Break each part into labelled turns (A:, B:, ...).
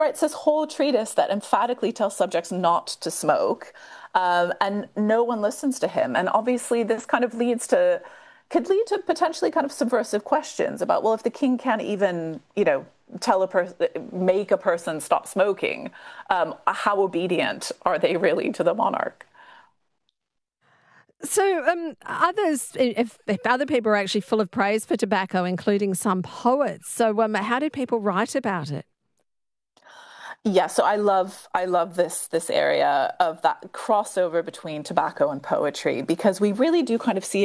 A: writes this whole treatise that emphatically tells subjects not to smoke, and no one listens to him. And obviously, this kind of could lead to potentially kind of subversive questions about, well, if the king can't even, make a person stop smoking, how obedient are they really to the monarch?
B: So if other people are actually full of praise for tobacco, including some poets. So how did people write about it?
A: Yeah, so I love this area of that crossover between tobacco and poetry, because we really do kind of see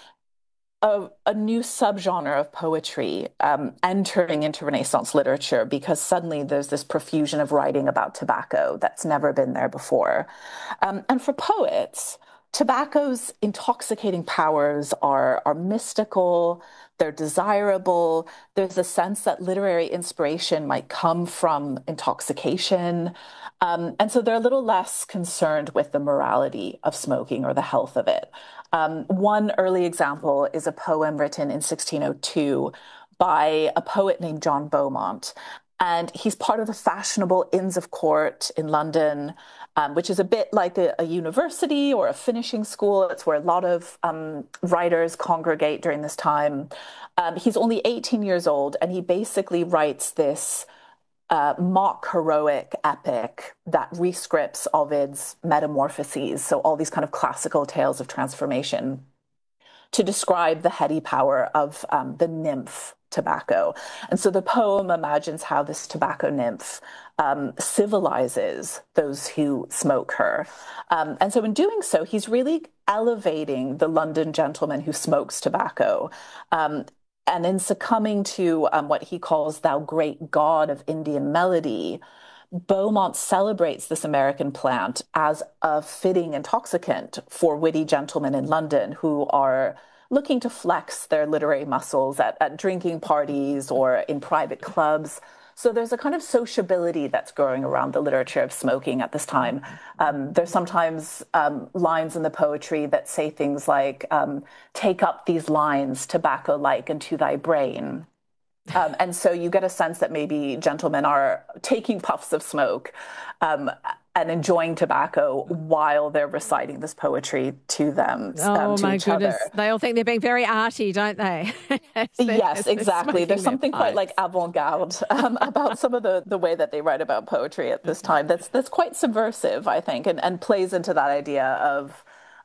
A: a new subgenre of poetry entering into Renaissance literature, because suddenly there's this profusion of writing about tobacco that's never been there before. And for poets, tobacco's intoxicating powers are mystical, they're desirable. There's a sense that literary inspiration might come from intoxication. And so they're a little less concerned with the morality of smoking or the health of it. One early example is a poem written in 1602 by a poet named John Beaumont. And he's part of the fashionable Inns of Court in London, which is a bit like a university or a finishing school. It's where a lot of writers congregate during this time. He's only 18 years old, and he basically writes this mock heroic epic that rescripts Ovid's Metamorphoses, so all these kind of classical tales of transformation, to describe the heady power of the nymph tobacco. And so the poem imagines how this tobacco nymph civilizes those who smoke her. And so in doing so, he's really elevating the London gentleman who smokes tobacco. And in succumbing to what he calls "thou great god of Indian melody," Beaumont celebrates this American plant as a fitting intoxicant for witty gentlemen in London who are looking to flex their literary muscles at drinking parties or in private clubs. So there's a kind of sociability that's growing around the literature of smoking at this time. There's sometimes lines in the poetry that say things like, take up these lines, tobacco-like, into thy brain. And so you get a sense that maybe gentlemen are taking puffs of smoke and enjoying tobacco while they're reciting this poetry to them,
B: Oh,
A: to
B: my
A: each
B: goodness.
A: other.
B: They all think they're being very arty, don't they?
A: Yes,
B: As they're
A: exactly.
B: smoking
A: There's
B: their
A: something quite like
B: pipes.
A: avant-garde about some of the way that they write about poetry at this time. That's quite subversive, I think, and plays into that idea of,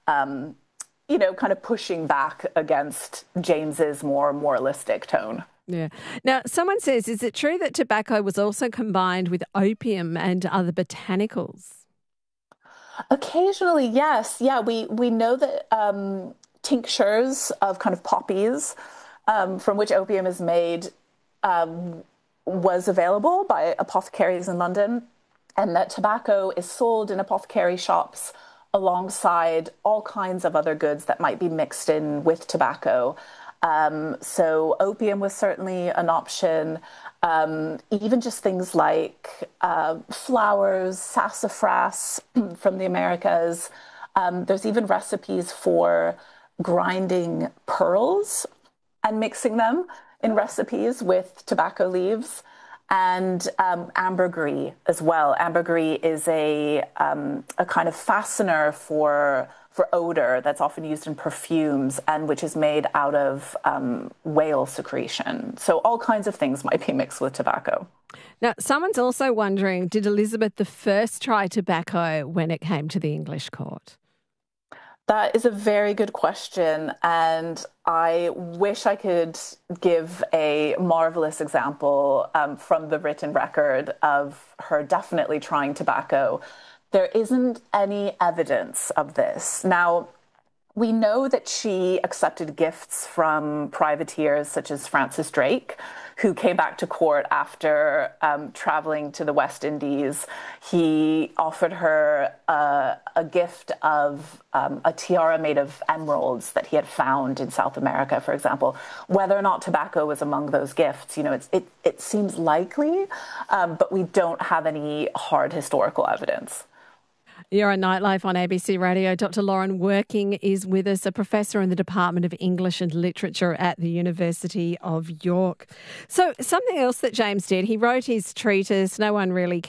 A: kind of pushing back against James's more moralistic tone.
B: Yeah. Now, someone says, is it true that tobacco was also combined with opium and other botanicals?
A: Occasionally, yes. Yeah, we know that tinctures of kind of poppies from which opium is made was available by apothecaries in London, and that tobacco is sold in apothecary shops alongside all kinds of other goods that might be mixed in with tobacco. So opium was certainly an option. Even just things like flowers, sassafras from the Americas. There's even recipes for grinding pearls and mixing them in recipes with tobacco leaves, and ambergris as well. Ambergris is a kind of fastener for odor that's often used in perfumes and which is made out of whale secretion. So all kinds of things might be mixed with tobacco.
B: Now, someone's also wondering, did Elizabeth I try tobacco when it came to the English court?
A: That is a very good question, and I wish I could give a marvelous example from the written record of her definitely trying tobacco. There isn't any evidence of this. Now, we know that she accepted gifts from privateers such as Francis Drake, who came back to court after traveling to the West Indies. He offered her a gift of a tiara made of emeralds that he had found in South America, for example. Whether or not tobacco was among those gifts, it seems likely, but we don't have any hard historical evidence.
B: You're on Nightlife on ABC Radio. Dr. Lauren Working is with us, a professor in the Department of English and Literature at the University of York. So something else that James did, he wrote his treatise, No One Really